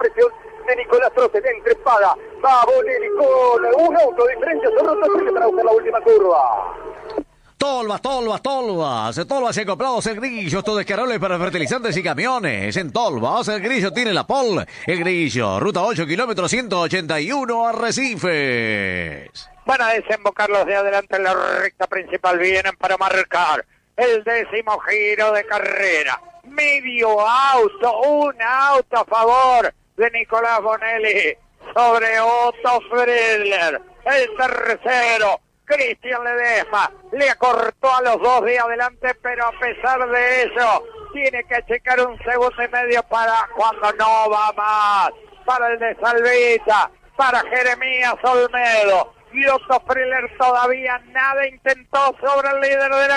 presión de Nicolás Trocel, entrepada, va Bonelli con un auto de diferencia sobre Otto Friedler para buscar la última curva. Tolvas y comprados El Grillo, todo descargable para fertilizantes y camiones. En Tolvas, El Grillo tiene la pole. El Grillo, ruta 8, kilómetro 181, Arrecifes. Van a desembocar los de adelante en la recta principal, vienen para marcar el 10º giro de carrera. Medio auto, un auto a favor de Nicolás Bonelli sobre Otto Friedler. El tercero, Cristian Ledesma, le acortó a los dos de adelante, pero a pesar de eso, tiene que checar un segundo y medio para cuando no va más. Para el de Salvita, para Jeremías Olmedo. Y Otto Friedler todavía nada intentó sobre el líder de la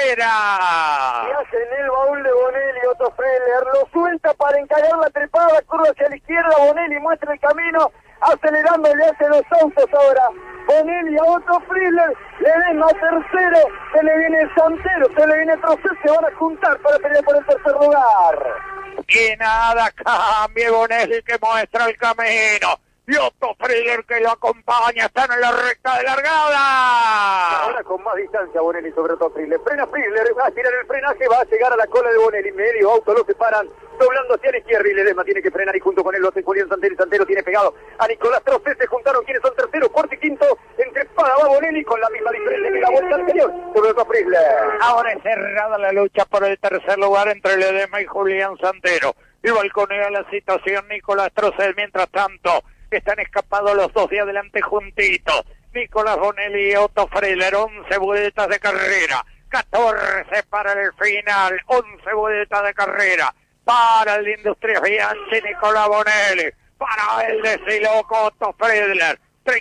carrera. Y hace en el baúl de Bonelli, Otto Friedler lo suelta para encarar la trepada, curva hacia la izquierda, Bonelli muestra el camino, acelerando, le hace los autos ahora. Bonelli a Otto Friedler, Ledesma tercero, se le viene Santero, se le viene Trocel, se van a juntar para pelear por el tercer lugar. Y nada cambia, Bonelli que muestra el camino. Y Otto Friedler que lo acompaña, están en la recta de largada. Ahora con más distancia Bonelli sobre Otto Friedler. Frena Friedler, va a tirar el frenaje, va a llegar a la cola de Bonelli. Medio auto lo separan, doblando hacia la izquierda y Ledesma tiene que frenar y junto con él lo hace Julián Santero y Santero tiene pegado a Nicolás Trocel. Se juntaron quienes son tercero, cuarto y quinto. Entrepada va Bonelli con la misma diferencia que la vuelta anterior sobre Otto Friedler. Ahora es cerrada la lucha por el tercer lugar entre Ledesma y Julián Santero. Y balconea la situación Nicolás Trocel. Mientras tanto, están escapados los dos de adelante juntitos. Nicolás Bonelli y Otto Friedler, 11 vueltas de carrera. 14 para el final, 11 vueltas de carrera. Para el de Industrias Bianchi, Nicolás Bonelli. Para el de Siloco, Otto Friedler.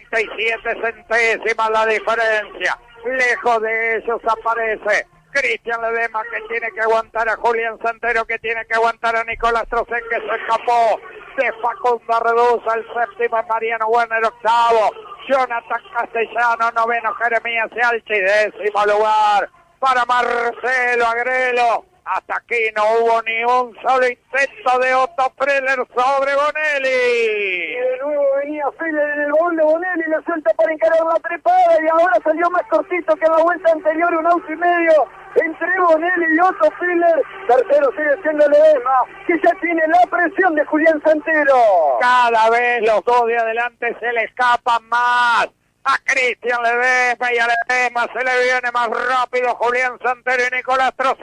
37 centésimas la diferencia. Lejos de ellos aparece Cristian Ledesma, que tiene que aguantar a Julián Santero, que tiene que aguantar a Nicolás Trocel, que se escapó de Facundo Reduza, el séptimo, Mariano Werner, octavo, Jonathan Castellano, noveno, Jeremías Alchi, décimo lugar para Marcelo Agrelo. Hasta aquí no hubo ni un solo intento de Otto Friedler sobre Bonelli. Y de nuevo venía Friedler en el baúl de Bonelli, lo suelta para encarar la trepada y ahora salió más cortito que en la vuelta anterior, un auto y medio entre Bonelli y Otto Friedler. Tercero sigue siendo Ledesma, que ya tiene la presión de Julián Santero. Cada vez los dos de adelante se le escapan más. A Cristian Ledesma y a Ledesma se le viene más rápido Julián Santero y Nicolás Trocel.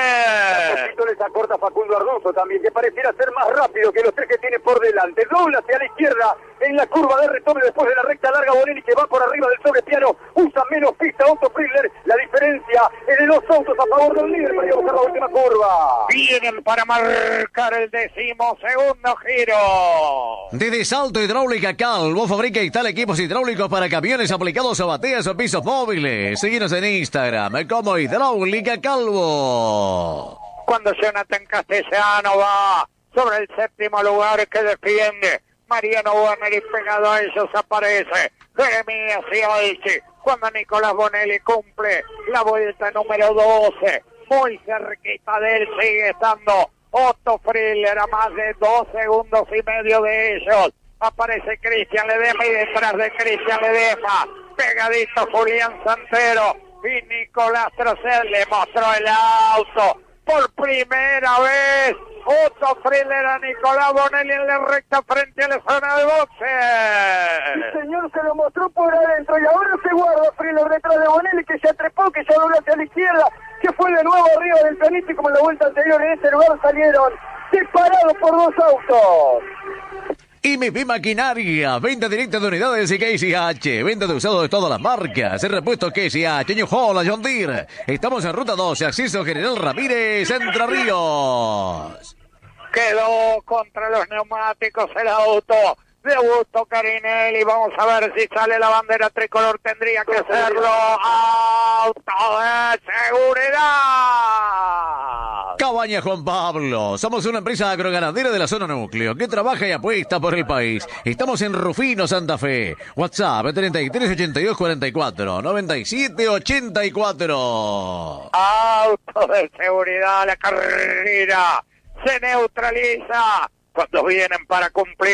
Un poquito les acorta Facundo Arduzo también, que pareciera ser más rápido que los tres que tiene por delante. Dobla hacia la izquierda en la curva de retorno después de la recta larga. Bonelli que va por arriba del sobrepiano, usa menos pista Otto Friedler. La diferencia es de 2 autos a favor del líder para buscar la última curva. Vienen para marcar el 12º giro. Desde Salto Hidráulica Calvo fabrica y instala equipos hidráulicos para camiones aplicados a bateas o pisos móviles. Síguenos en Instagram como Hidráulica Calvo. Cuando Jonathan Castellano va sobre el séptimo lugar que defiende Mariano Werner y pegado a ellos aparece Jeremías Alchi. Cuando Nicolás Bonelli cumple la vuelta número 12, muy cerquita de él sigue estando Otto Friedler a más de 2 segundos y medio de ellos. Aparece Cristian Ledesma y detrás de Cristian Ledesma, pegadito Julián Santero y Nicolás Trocel. Le mostró el auto por primera vez Otto Friedler a Nicolás Bonelli en la recta frente a la zona de boxe. El señor se lo mostró por adentro y ahora se guarda Friedler detrás de Bonelli, que se trepó, que ya dobló hacia la izquierda, que fue de nuevo arriba del planito y como en la vuelta anterior en ese lugar salieron separados por 2 autos. IMP Maquinaria, venta directa de unidades y KCH, venta de usados de todas las marcas, el repuesto KCH, New Holland, John Deere. Estamos en ruta 12, acceso General Ramírez, Entre Ríos. Quedó contra los neumáticos el auto de Augusto Carinelli. Vamos a ver si sale la bandera tricolor, tendría que hacerlo. Auto de seguridad. Cabaña Juan Pablo, somos una empresa agroganadera de la zona núcleo que trabaja y apuesta por el país. Estamos en Rufino, Santa Fe. WhatsApp 33 82 44 97 84. Auto de seguridad, la carrera se neutraliza cuando vienen para cumplir